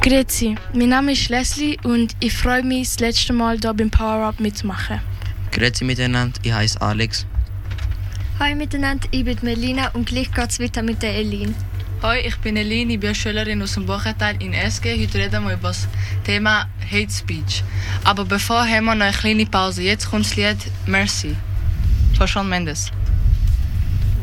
Grüezi, mein Name ist Leslie und ich freue mich, das letzte Mal hier beim Power Up mitzumachen. Grüezi miteinander, ich heiße Alex. Hi miteinander, ich bin Melina und gleich geht es weiter mit der Eline. Hi, ich bin Eline, ich bin Schülerin aus dem Buchental in SG. Heute reden wir über das Thema Hate Speech. Aber bevor haben wir noch eine kleine Pause. Jetzt kommt das Lied Mercy von Shawn Mendes.